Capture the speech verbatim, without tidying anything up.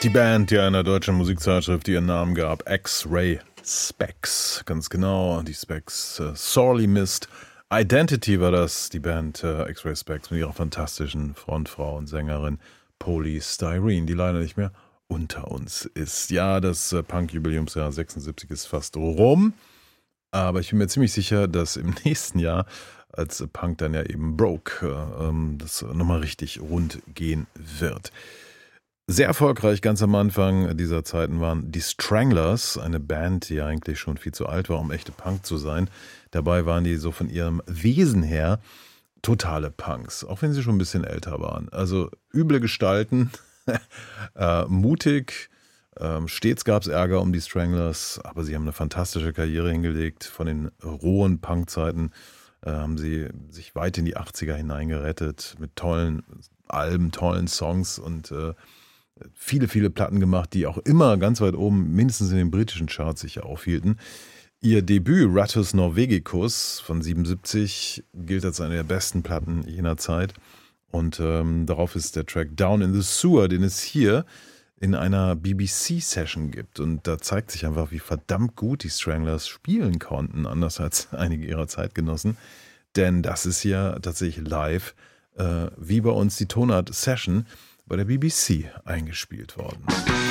Die Band, die einer deutschen Musikzeitschrift ihren Namen gab, X-Ray Spex, ganz genau, die Spex, uh, Sorely Missed Identity war das, die Band uh, X-Ray Spex mit ihrer fantastischen Frontfrau und Sängerin Polystyrene, die leider nicht mehr unter uns ist. Ja, das uh, Punk-Jubiläumsjahr sechsundsiebzig ist fast rum, aber ich bin mir ziemlich sicher, dass im nächsten Jahr, als uh, Punk dann ja eben broke, uh, um, das nochmal richtig rund gehen wird. Sehr erfolgreich ganz am Anfang dieser Zeiten waren die Stranglers, eine Band, die eigentlich schon viel zu alt war, um echte Punk zu sein. Dabei waren die so von ihrem Wesen her totale Punks, auch wenn sie schon ein bisschen älter waren. Also üble Gestalten, äh, mutig, äh, stets gab es Ärger um die Stranglers, aber sie haben eine fantastische Karriere hingelegt. Von den rohen Punkzeiten äh, haben sie sich weit in die achtziger hineingerettet mit tollen Alben, tollen Songs und äh, viele, viele Platten gemacht, die auch immer ganz weit oben, mindestens in den britischen Charts sich aufhielten. Ihr Debüt Rattus Norvegicus von siebenundsiebzig gilt als eine der besten Platten jener Zeit. Und ähm, darauf ist der Track Down in the Sewer, den es hier in einer B B C-Session gibt. Und da zeigt sich einfach, wie verdammt gut die Stranglers spielen konnten, anders als einige ihrer Zeitgenossen. Denn das ist ja tatsächlich live, äh, wie bei uns die Tonart Session, bei der B B C eingespielt worden.